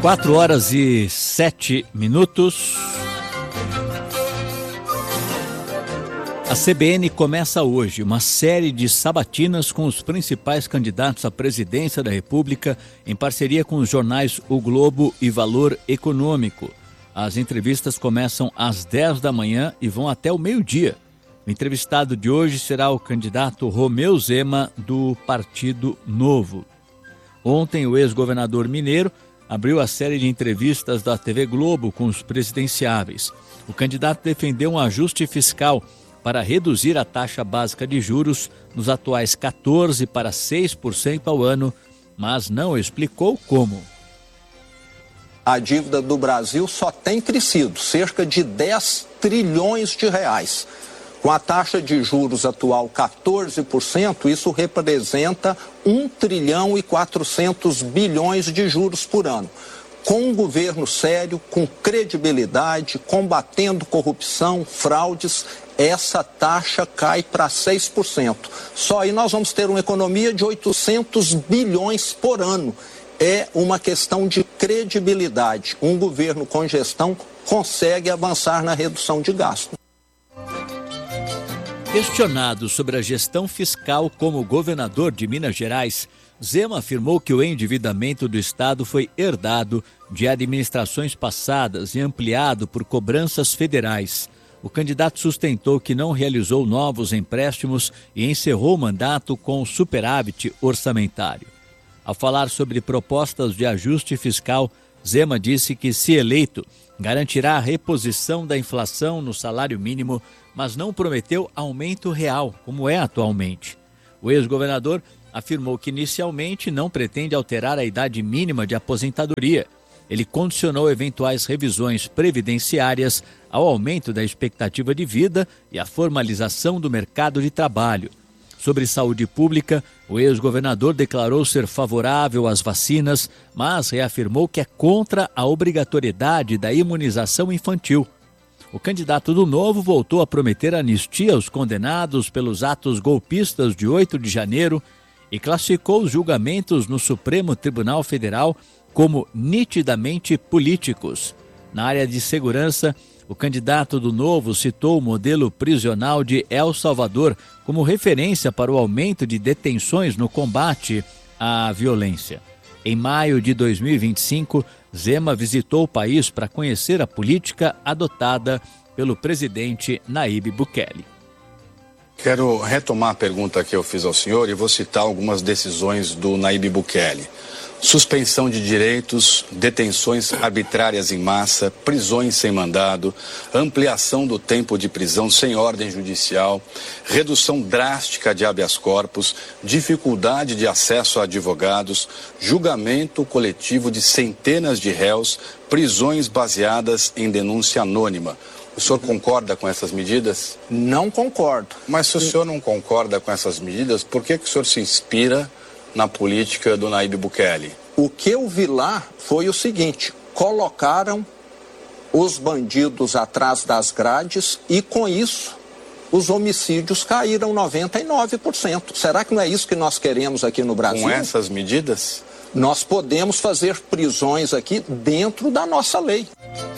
4h07. A CBN começa hoje uma série de sabatinas com os principais candidatos à presidência da República, em parceria com os jornais O Globo e Valor Econômico. As entrevistas começam às 10 da manhã e vão até o meio-dia. O entrevistado de hoje será o candidato Romeu Zema, do Partido Novo. Ontem, o ex-governador mineiro abriu a série de entrevistas da TV Globo com os presidenciáveis. O candidato defendeu um ajuste fiscal para reduzir a taxa básica de juros nos atuais 14% para 6% ao ano, mas não explicou como. A dívida do Brasil só tem crescido, cerca de 10 trilhões de reais. Com a taxa de juros atual 14%, isso representa 1 trilhão e 400 bilhões de juros por ano. Com um governo sério, com credibilidade, combatendo corrupção, fraudes, essa taxa cai para 6%. Só aí nós vamos ter uma economia de 800 bilhões por ano. É uma questão de credibilidade. Um governo com gestão consegue avançar na redução de gasto. Questionado sobre a gestão fiscal como governador de Minas Gerais, Zema afirmou que o endividamento do Estado foi herdado de administrações passadas e ampliado por cobranças federais. O candidato sustentou que não realizou novos empréstimos e encerrou o mandato com superávit orçamentário. Ao falar sobre propostas de ajuste fiscal, Zema disse que, se eleito, garantirá a reposição da inflação no salário mínimo, mas não prometeu aumento real, como é atualmente. O ex-governador afirmou que inicialmente não pretende alterar a idade mínima de aposentadoria. Ele condicionou eventuais revisões previdenciárias ao aumento da expectativa de vida e à formalização do mercado de trabalho. Sobre saúde pública, o ex-governador declarou ser favorável às vacinas, mas reafirmou que é contra a obrigatoriedade da imunização infantil. O candidato do Novo voltou a prometer anistia aos condenados pelos atos golpistas de 8 de janeiro e classificou os julgamentos no Supremo Tribunal Federal como nitidamente políticos. Na área de segurança, o candidato do Novo citou o modelo prisional de El Salvador como referência para o aumento de detenções no combate à violência. Em maio de 2025, Zema visitou o país para conhecer a política adotada pelo presidente Nayib Bukele. Quero retomar a pergunta que eu fiz ao senhor e vou citar algumas decisões do Nayib Bukele. Suspensão de direitos, detenções arbitrárias em massa, prisões sem mandado, ampliação do tempo de prisão sem ordem judicial, redução drástica de habeas corpus, dificuldade de acesso a advogados, julgamento coletivo de centenas de réus, prisões baseadas em denúncia anônima. O senhor concorda com essas medidas? Não concordo. Mas se o senhor não concorda com essas medidas, por que o senhor se inspira na política do Nayib Bukele? O que eu vi lá foi o seguinte: colocaram os bandidos atrás das grades e, com isso, os homicídios caíram 99%. Será que não é isso que nós queremos aqui no Brasil? Com essas medidas? Nós podemos fazer prisões aqui dentro da nossa lei.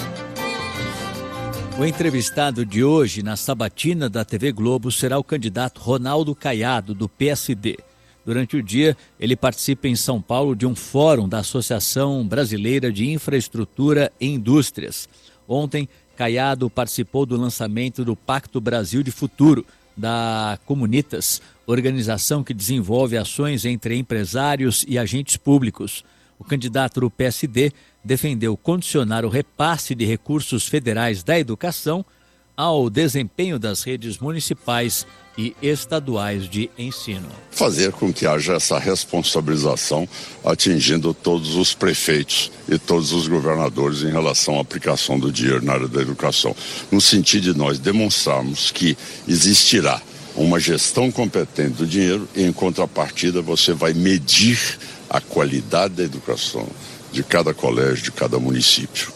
O entrevistado de hoje na sabatina da TV Globo será o candidato Ronaldo Caiado, do PSD. Durante o dia, ele participa em São Paulo de um fórum da Associação Brasileira de Infraestrutura e Indústrias. Ontem, Caiado participou do lançamento do Pacto Brasil de Futuro, da Comunitas, organização que desenvolve ações entre empresários e agentes públicos. O candidato do PSD defendeu condicionar o repasse de recursos federais da educação ao desempenho das redes municipais e estaduais de ensino. Fazer com que haja essa responsabilização atingindo todos os prefeitos e todos os governadores em relação à aplicação do dinheiro na área da educação, no sentido de nós demonstrarmos que existirá uma gestão competente do dinheiro e, em contrapartida, você vai medir a qualidade da educação de cada colégio, de cada município.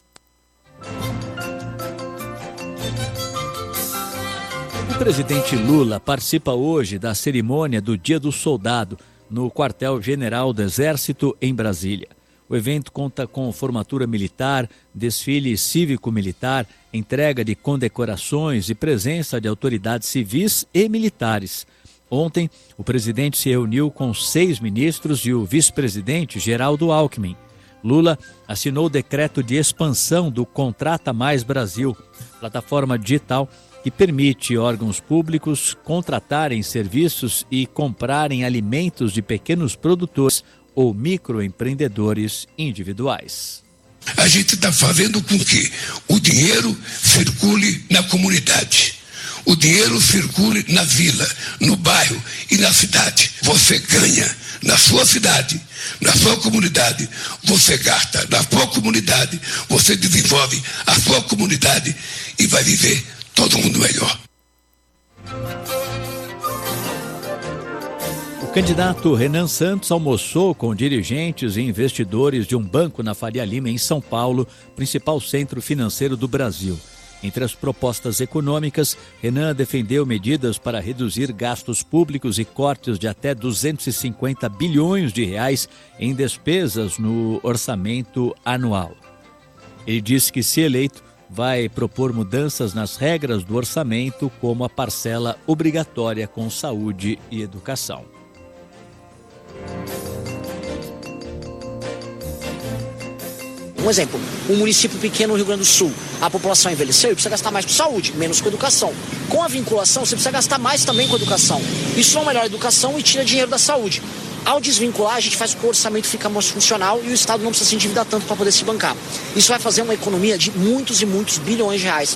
O presidente Lula participa hoje da cerimônia do Dia do Soldado no Quartel-General do Exército em Brasília. O evento conta com formatura militar, desfile cívico-militar, entrega de condecorações e presença de autoridades civis e militares. Ontem, o presidente se reuniu com 6 ministros e o vice-presidente Geraldo Alckmin. Lula assinou o decreto de expansão do Contrata Mais Brasil, plataforma digital que permite órgãos públicos contratarem serviços e comprarem alimentos de pequenos produtores ou microempreendedores individuais. A gente está fazendo com que o dinheiro circule na comunidade. O dinheiro circule na vila, no bairro e na cidade. Você ganha na sua cidade, na sua comunidade. Você gasta na sua comunidade. Você desenvolve a sua comunidade e vai viver todo mundo melhor. O candidato Renan Santos almoçou com dirigentes e investidores de um banco na Faria Lima, em São Paulo, principal centro financeiro do Brasil. Entre as propostas econômicas, Renan defendeu medidas para reduzir gastos públicos e cortes de até 250 bilhões de reais em despesas no orçamento anual. Ele disse que, se eleito, vai propor mudanças nas regras do orçamento, como a parcela obrigatória com saúde e educação. Um exemplo, um município pequeno no Rio Grande do Sul, a população envelheceu e precisa gastar mais com saúde, menos com educação. Com a vinculação, você precisa gastar mais também com educação. Isso é uma melhor educação e tira dinheiro da saúde. Ao desvincular, a gente faz com que o orçamento fique mais funcional e o Estado não precisa se endividar tanto para poder se bancar. Isso vai fazer uma economia de muitos e muitos bilhões de reais.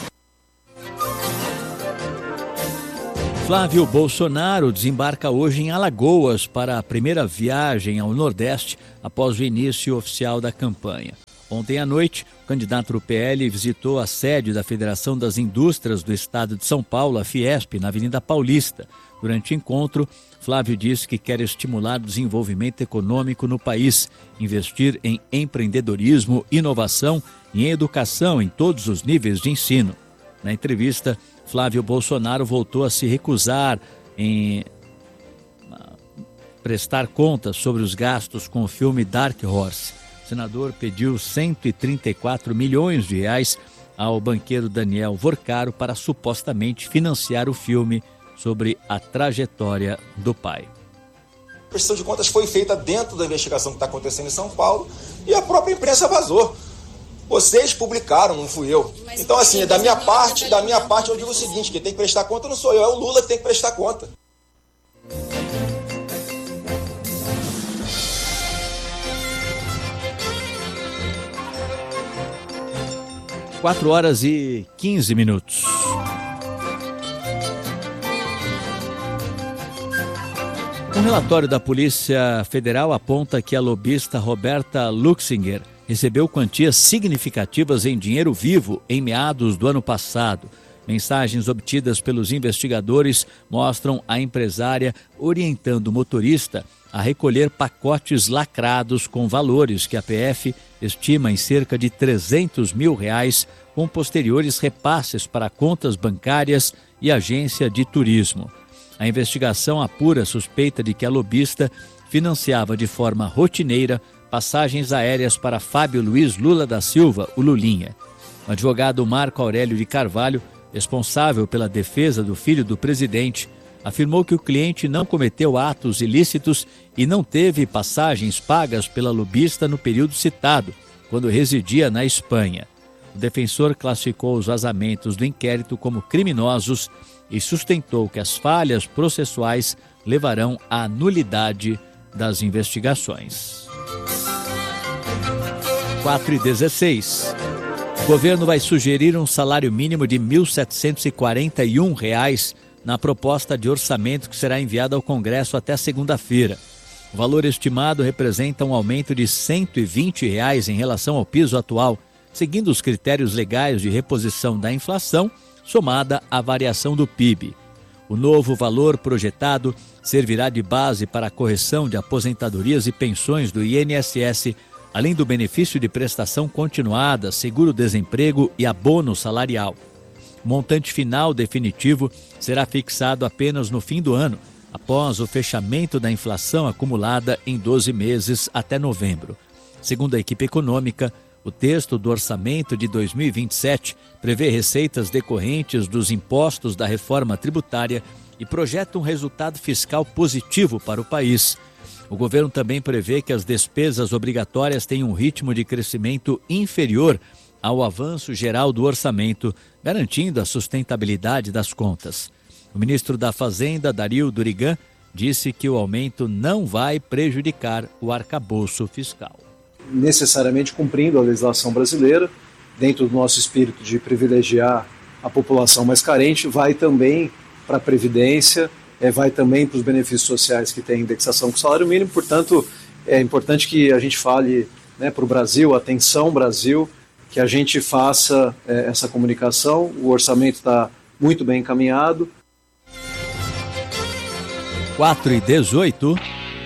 Flávio Bolsonaro desembarca hoje em Alagoas para a primeira viagem ao Nordeste após o início oficial da campanha. Ontem à noite, o candidato do PL visitou a sede da Federação das Indústrias do Estado de São Paulo, a Fiesp, na Avenida Paulista. Durante o encontro, Flávio disse que quer estimular o desenvolvimento econômico no país, investir em empreendedorismo, inovação e em educação em todos os níveis de ensino. Na entrevista, Flávio Bolsonaro voltou a se recusar em prestar contas sobre os gastos com o filme Dark Horse. O senador pediu 134 milhões de reais ao banqueiro Daniel Vorcaro para supostamente financiar o filme sobre a trajetória do pai. A prestação de contas foi feita dentro da investigação que está acontecendo em São Paulo e a própria imprensa vazou. Vocês publicaram, não fui eu. Então, assim, da minha parte eu digo o seguinte, quem tem que prestar conta não sou eu, é o Lula que tem que prestar conta. 4h15. Um relatório da Polícia Federal aponta que a lobista Roberta Luxinger recebeu quantias significativas em dinheiro vivo em meados do ano passado. Mensagens obtidas pelos investigadores mostram a empresária orientando o motorista a recolher pacotes lacrados com valores que a PF estima em cerca de R$300 mil, com posteriores repasses para contas bancárias e agência de turismo. A investigação apura a suspeita de que a lobista financiava de forma rotineira passagens aéreas para Fábio Luiz Lula da Silva, o Lulinha. O advogado Marco Aurélio de Carvalho, responsável pela defesa do filho do presidente, afirmou que o cliente não cometeu atos ilícitos e não teve passagens pagas pela lobista no período citado, quando residia na Espanha. O defensor classificou os vazamentos do inquérito como criminosos e sustentou que as falhas processuais levarão à nulidade das investigações. 4h16. O governo vai sugerir um salário mínimo de R$ 1.741 na proposta de orçamento que será enviada ao Congresso até segunda-feira. O valor estimado representa um aumento de R$ 120 em relação ao piso atual, seguindo os critérios legais de reposição da inflação, somada à variação do PIB. O novo valor projetado servirá de base para a correção de aposentadorias e pensões do INSS, além do benefício de prestação continuada, seguro-desemprego e abono salarial. O montante final definitivo será fixado apenas no fim do ano, após o fechamento da inflação acumulada em 12 meses até novembro. Segundo a equipe econômica, o texto do orçamento de 2027 prevê receitas decorrentes dos impostos da reforma tributária e projeta um resultado fiscal positivo para o país. O governo também prevê que as despesas obrigatórias tenham um ritmo de crescimento inferior ao avanço geral do orçamento, garantindo a sustentabilidade das contas. O ministro da Fazenda, Dario Durigan, disse que o aumento não vai prejudicar o arcabouço fiscal. Necessariamente cumprindo a legislação brasileira, dentro do nosso espírito de privilegiar a população mais carente, vai também para a Previdência, vai também para os benefícios sociais que têm indexação com o salário mínimo. Portanto, é importante que a gente fale, para o Brasil, atenção Brasil, que a gente faça essa comunicação. O orçamento está muito bem encaminhado. 4h18.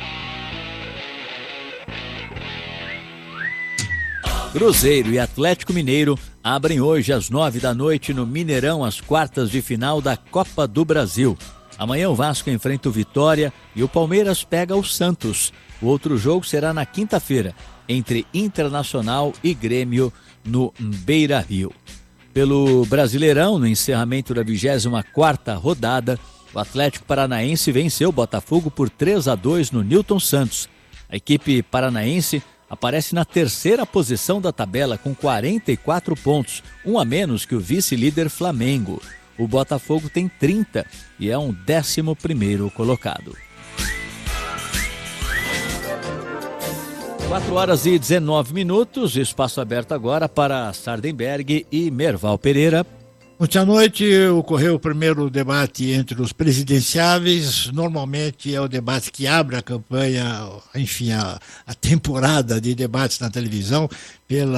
Cruzeiro e Atlético Mineiro abrem hoje às 9h no Mineirão as quartas de final da Copa do Brasil. Amanhã o Vasco enfrenta o Vitória e o Palmeiras pega o Santos. O outro jogo será na quinta-feira, entre Internacional e Grêmio no Beira-Rio. Pelo Brasileirão, no encerramento da 24ª rodada, o Atlético Paranaense venceu o Botafogo por 3-2 no Newton Santos. A equipe paranaense aparece na terceira posição da tabela com 44 pontos, um a menos que o vice-líder Flamengo. O Botafogo tem 30 e é um 11º colocado. 4h19, espaço aberto agora para Sardenberg e Merval Pereira. Ontem à noite ocorreu o primeiro debate entre os presidenciáveis. Normalmente é o debate que abre a campanha, enfim, a temporada de debates na televisão, pela